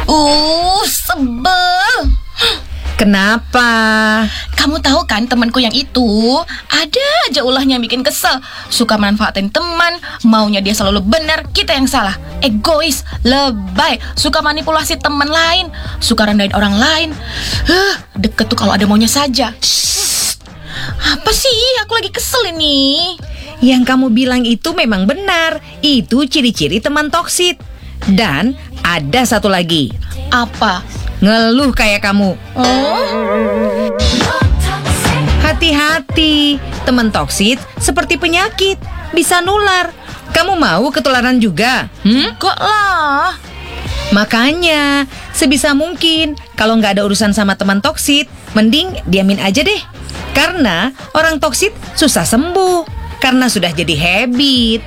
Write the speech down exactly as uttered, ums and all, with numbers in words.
Uh, sebel. Kenapa? Kamu tahu kan temanku yang itu ada aja ulahnya bikin kesel. Suka manfaatin teman, maunya dia selalu benar, kita yang salah. Egois, lebay, suka manipulasi teman lain, suka rendahin orang lain. Huh, deket tuh kalau ada maunya saja. Shh. Apa sih? Aku lagi kesel ini. Yang kamu bilang itu memang benar. Itu ciri-ciri teman toksit. Dan ada satu lagi. Apa? Ngeluh kayak kamu. Oh? Hati-hati, teman toksit seperti penyakit, bisa nular. Kamu mau ketularan juga? Hmm? Enggak lah. Makanya, sebisa mungkin kalau nggak ada urusan sama teman toksit, mending diamin aja deh. Karena orang toksit susah sembuh, karena sudah jadi habit.